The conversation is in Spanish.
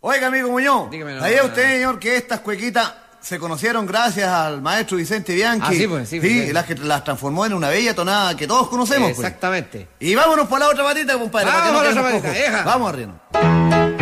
Oiga, amigo Muñoz, Dígame, no, ¿sabía no, usted, señor, que estas cuequitas se conocieron gracias al maestro Vicente Bianchi? Ah, sí, pues, sí, pues. las que las transformó en una bella tonada que todos conocemos, pues. Exactamente. Y vámonos por la otra patita, compadre. Vamos para que no por la quedemos otra patita, cojos. vieja. Vamos arriba.